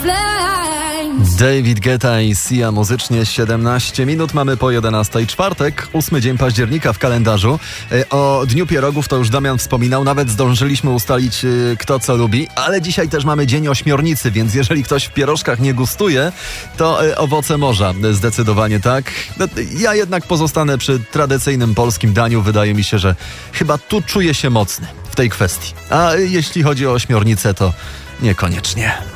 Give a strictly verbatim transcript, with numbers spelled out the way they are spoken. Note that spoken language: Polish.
David Guetta i Sia muzycznie siedemnaście minut. Mamy po jedenastej. Czwartek, ósmy dzień października w kalendarzu. O Dniu Pierogów to już Damian wspominał. Nawet zdążyliśmy ustalić, kto co lubi. Ale dzisiaj też mamy Dzień Ośmiornicy, więc jeżeli ktoś w pierożkach nie gustuje, to owoce morza. Zdecydowanie tak. Ja jednak pozostanę przy tradycyjnym polskim daniu. Wydaje mi się, że chyba tu czuję się mocny w tej kwestii. A jeśli chodzi o ośmiornicę, to niekoniecznie.